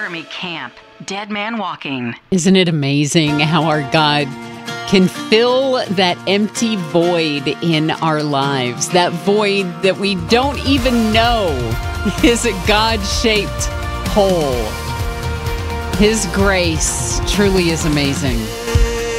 Army camp. Dead man walking. Isn't it amazing how our God can fill that empty void in our lives? That void that we don't even know is a God-shaped hole. His grace truly is amazing.